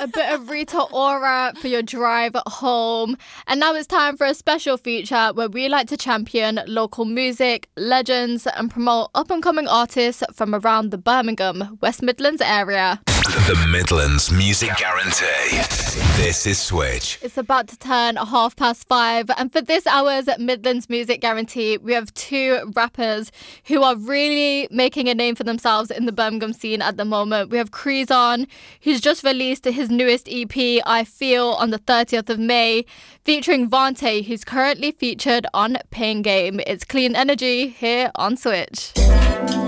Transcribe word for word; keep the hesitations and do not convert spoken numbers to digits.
A bit of Rita Ora for your drive home. And now it's time for a special feature where we like to champion local music, legends, and promote up-and-coming artists from around the Birmingham, West Midlands area. The Midlands Music Guarantee. This is Switch. It's about to turn half past five, and for this hour's Midlands Music Guarantee, we have two rappers who are really making a name for themselves in the Birmingham scene at the moment. We have Creezon, who's just released his newest E P, I Feel, on the thirtieth of May, featuring Vante, who's currently featured on Pain Game. It's Clean Energy here on Switch.